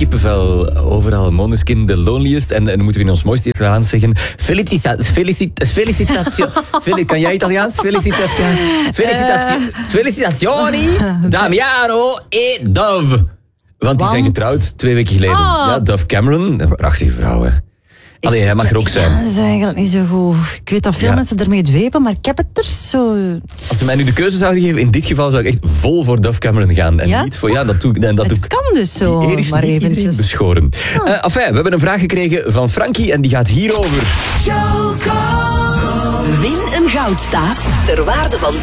kippenvel overal. Måneskin, The Loneliest. En dan moeten we in ons mooiste Italiaans zeggen... Felicitazioni. Kan jij Italiaans? Felicitazioni, Damiano e Dove. Want die zijn getrouwd 2 weken geleden. Ja, Dove Cameron, een prachtige vrouw, hè. Allee, hij mag er ook zijn. Ja, dat is eigenlijk niet zo goed. Ik weet dat veel mensen ermee dwepen, maar ik heb het er zo... Als ze mij nu de keuze zouden geven, in dit geval zou ik echt vol voor Dove Cameron gaan. En niet voor... Ja, dat doe ik. Het kan dus zo, die eer is maar niet eventjes beschoren. Enfin, we hebben een vraag gekregen van Frankie en die gaat hierover. Win een goudstaaf ter waarde van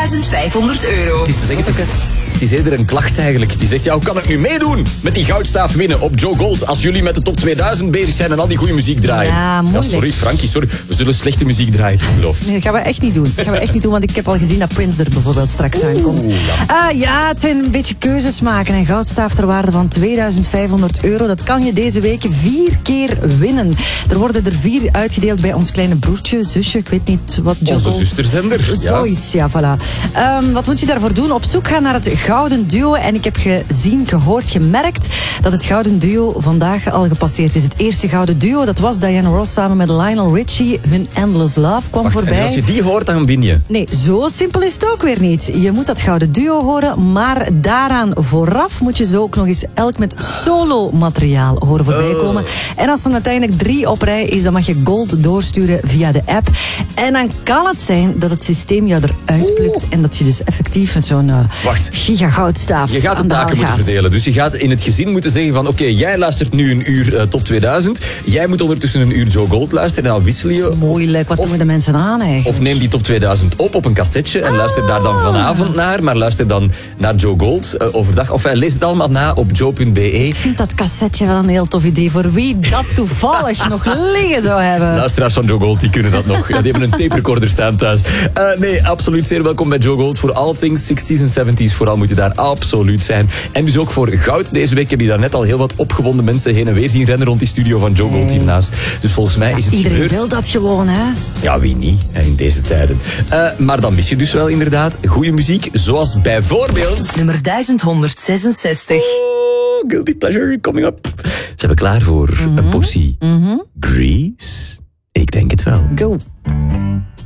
€2500. Het is te zeggen, het is eerder een klacht eigenlijk. Die zegt, ja, hoe kan ik nu meedoen met die goudstaaf winnen op Joe Gold als jullie met de top 2000 bezig zijn en al die goede muziek draaien? Ja, moeilijk. Sorry Frankie, sorry. We zullen slechte muziek draaien, het is beloofd. Nee, dat gaan we echt niet doen. Want ik heb al gezien dat Prince er bijvoorbeeld straks aankomt. Ja, het zijn een beetje keuzes maken. En goudstaaf ter waarde van €2500. Dat kan je deze week 4 keer winnen. Er worden er 4 uitgedeeld bij ons kleine broertje, zusje, ik weet niet wat. Onze zusterzender. Zoiets, ja, voilà. Wat moet je daarvoor doen? Op zoek gaan naar het Gouden Duo. En ik heb gezien, gehoord, gemerkt dat het Gouden Duo vandaag al gepasseerd is. Het eerste Gouden Duo, dat was Diana Ross samen met Lionel Richie. Hun Endless Love kwam voorbij. En als je die hoort, dan win je. Nee, zo simpel is het ook weer niet. Je moet dat Gouden Duo horen, maar daaraan vooraf moet je zo ook nog eens elk met solo-materiaal horen voorbij komen. En als er uiteindelijk 3 op rij is, dan mag je Gold doorsturen via de app. En dan kan het zijn dat het systeem jou eruit plukt en dat je dus effectief met zo'n gigagoudstaaf je gaat de taken moeten verdelen. Dus je gaat in het gezin moeten zeggen van oké, jij luistert nu een uur top 2000. Jij moet ondertussen een uur Joe Gold luisteren en dan wisselen je. Moeilijk, wat doen de mensen aan eigenlijk? Of neem die top 2000 op een cassetje en luister daar dan vanavond naar. Maar luister dan naar Joe Gold overdag. Of lees het allemaal na op joe.be. Ik vind dat cassetje wel een heel tof idee. Voor wie dat toevallig nog liggen zou hebben. Luisteraars van Joe Gold, die kunnen dat nog. Ja, die hebben een tape recorder staan thuis. Nee, absoluut zeer welkom bij Joe Gold. Voor all things 60s en 70s. Vooral moet je daar absoluut zijn. En dus ook voor goud. Deze week heb je daar net al heel wat opgewonden mensen heen en weer zien rennen rond die studio van Joe Gold hiernaast. Dus volgens mij is het iedereen gebeurd. Wil dat gewoon, hè? Ja, wie niet, in deze tijden. Maar dan mis je dus wel inderdaad goede muziek, zoals bijvoorbeeld... Nummer 1166. Oh, Guilty Pleasure, coming up. Zijn we klaar voor een portie Grease? Ik denk het wel. Go.